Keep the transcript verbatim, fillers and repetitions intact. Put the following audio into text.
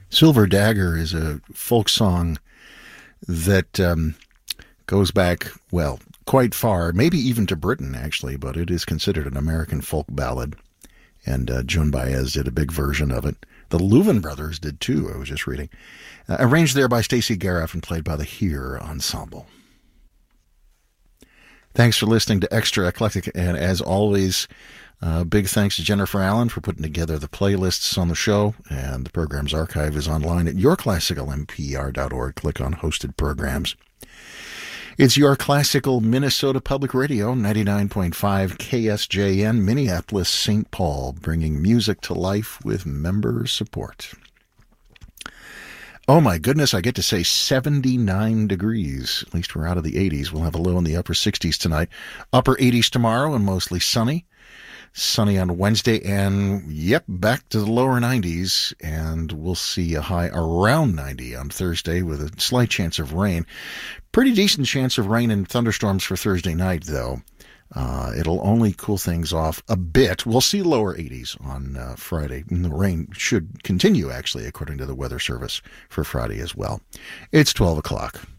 Silver Dagger is a folk song that um, goes back, well, quite far, maybe even to Britain, actually, but it is considered an American folk ballad. And uh, Joan Baez did a big version of it. The Louvin Brothers did too, I was just reading. Uh, arranged there by Stacey Gareff and played by the Here Ensemble. Thanks for listening to Extra Eclectic, and as always, uh, big thanks to Jennifer Allen for putting together the playlists on the show, and the program's archive is online at your classical m p r dot org. Click on Hosted Programs. It's Your Classical Minnesota Public Radio, ninety-nine point five K S J N, Minneapolis, Saint Paul, bringing music to life with member support. Oh my goodness, I get to say seventy-nine degrees. At least we're out of the eighties. We'll have a low in the upper sixties tonight. Upper eighties tomorrow and mostly sunny. Sunny on Wednesday and, yep, back to the lower nineties. And we'll see a high around ninety on Thursday with a slight chance of rain. Pretty decent chance of rain and thunderstorms for Thursday night, though. Uh, it'll only cool things off a bit. We'll see lower eighties on uh, Friday. And the rain should continue, actually, according to the Weather Service for Friday as well. It's twelve o'clock.